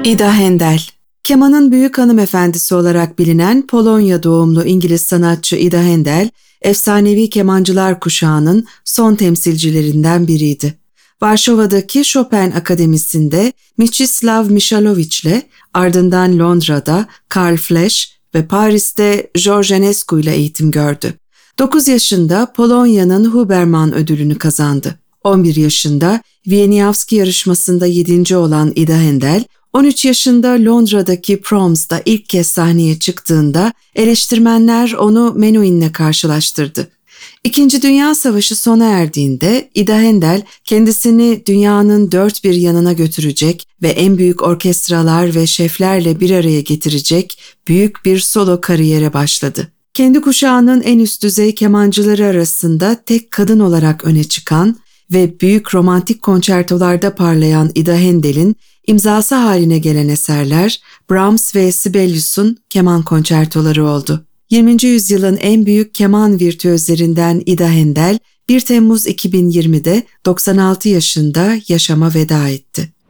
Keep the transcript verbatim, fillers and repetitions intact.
Ida Haendel, kemanın büyük hanımefendisi olarak bilinen Polonya doğumlu İngiliz sanatçı Ida Haendel, efsanevi kemancılar kuşağının son temsilcilerinden biriydi. Varşova'daki Chopin Akademisi'nde Mieczysław Michalowicz'le, ardından Londra'da Karl Flesch ve Paris'te George Enescu ile eğitim gördü. dokuz yaşında Polonya'nın Huberman ödülünü kazandı. on bir yaşında Wieniawski yarışmasında yedinci olan Ida Haendel, on üç yaşında Londra'daki Proms'da ilk kez sahneye çıktığında eleştirmenler onu Menuhin'le karşılaştırdı. İkinci Dünya Savaşı sona erdiğinde Ida Haendel kendisini dünyanın dört bir yanına götürecek ve en büyük orkestralar ve şeflerle bir araya getirecek büyük bir solo kariyere başladı. Kendi kuşağının en üst düzey kemancıları arasında tek kadın olarak öne çıkan ve büyük romantik konçertolarda parlayan Ida Haendel'in imzası haline gelen eserler Brahms ve Sibelius'un keman konçertoları oldu. yirminci yüzyılın en büyük keman virtüözlerinden Ida Haendel bir Temmuz iki bin yirmide doksan altı yaşında yaşama veda etti.